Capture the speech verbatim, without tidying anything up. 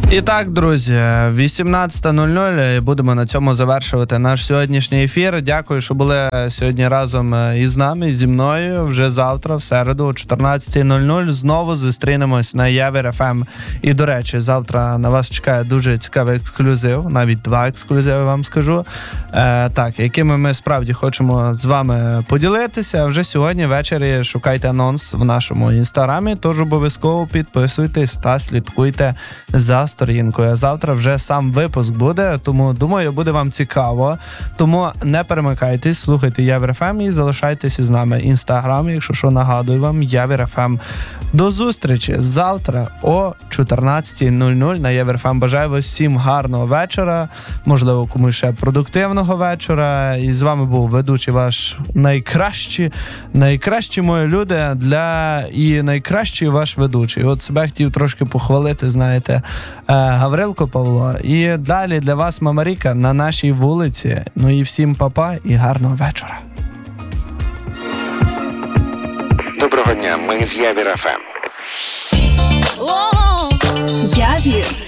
І так, друзі, вісімнадцята нуль нуль, і будемо на цьому завершувати наш сьогоднішній ефір. Дякую, що були сьогодні разом із нами, зі мною. Вже завтра, в середу, о чотирнадцята нуль нуль, знову зустрінемось на Явір еф ем. І, до речі, завтра на вас чекає дуже цікавий ексклюзив, навіть два ексклюзиви вам скажу, е, так, якими ми справді хочемо з вами поділитися. Вже сьогодні ввечері шукайте анонс в нашому інстаграмі, тож обов'язково підписуйтесь та слідкуйте за сторінкою. Завтра вже сам випуск буде, тому, думаю, буде вам цікаво. Тому не перемикайтесь, слухайте Явір еф ем і залишайтеся з нами. Інстаграм, якщо що, нагадую вам, Явір еф ем. До зустрічі завтра о чотирнадцята нуль нуль на Явір еф ем. Бажаю вас всім гарного вечора, можливо, комусь ще продуктивного вечора. І з вами був ведучий ваш найкращий, найкращі мої люди для і найкращий ваш ведучий. От себе хотів трошки похвалити, знаєте, Гаврилко Павло. І далі для вас Мамаріка на нашій вулиці. Ну і всім па-па і гарного вечора. Доброго дня, ми з Явір еф ем. Явір